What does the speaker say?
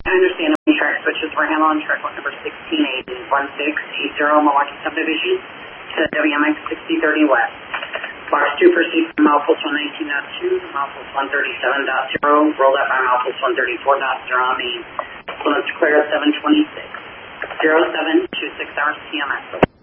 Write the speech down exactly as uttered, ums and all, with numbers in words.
I understand the track switches were handled on track number sixteen eighty, one six eight zero Milwaukee subdivision to W M X sixty thirty west. Box two proceed from Malpulse one nineteen point two to Malpulse one thirty-seven point zero, rolled up by Malpulse one thirty-four point zero on main. So let's clear at seven twenty-six. zero seven two six hours P M S.